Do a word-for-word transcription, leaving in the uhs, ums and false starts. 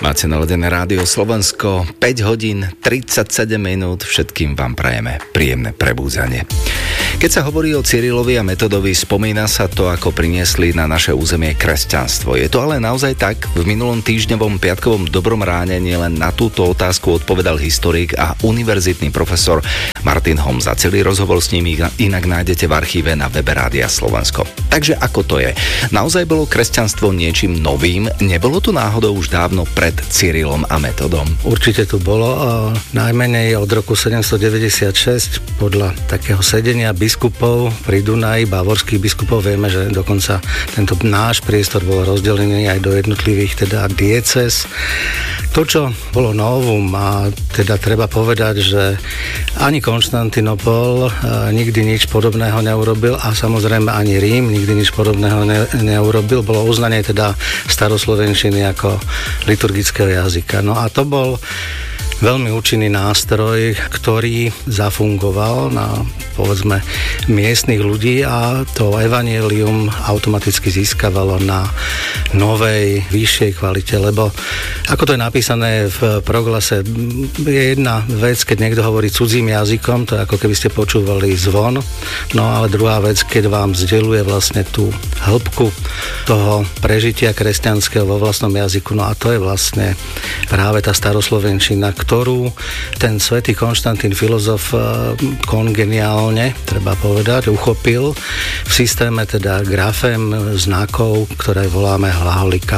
Máte naladené rádio Slovensko, päť hodín tridsaťsedem minút, všetkým vám prajeme príjemné prebúdzanie. Keď sa hovorí o Cyrilovi a Metodovi, spomína sa to, ako priniesli na naše územie kresťanstvo. Je to ale naozaj tak? V minulom týždňovom piatkovom Dobrom ráne nielen na túto otázku odpovedal historik a univerzitný profesor Martin Homza. Celý rozhovor s ním inak nájdete v archíve na webe Rádia Slovensko. Takže ako to je? Naozaj bolo kresťanstvo niečím novým? Nebolo tu náhodou už dávno pred Cyrilom a Metodom? Určite tu bolo, najmenej od roku sedemstodeväťdesiatšesť podľa takého sedenia biskupov pri Dunaji, bavorských biskupov. Vieme, že dokonca tento náš priestor bol rozdelený aj do jednotlivých teda diecéz. To, čo bolo novum, a teda treba povedať, že ani Konštantinopol nikdy nič podobného neurobil a samozrejme ani Rím nikdy nič podobného ne, neurobil, bolo uznanie teda staroslovenčiny ako liturgického jazyka. No a to bol veľmi účinný nástroj, ktorý zafungoval na, povedzme, miestnych ľudí a to evanjelium automaticky získavalo na novej, vyššej kvalite, lebo ako to je napísané v proglase, je jedna vec, keď niekto hovorí cudzím jazykom, to je ako keby ste počúvali zvon, no ale druhá vec, keď vám vzdeľuje vlastne tú hĺbku toho prežitia kresťanského vo vlastnom jazyku, no a to je vlastne práve tá staroslovenčina, ktorú ten svätý Konštantín filozof kongeniálne, treba povedať, uchopil v systéme teda grafém znakov, ktoré voláme hlaholika.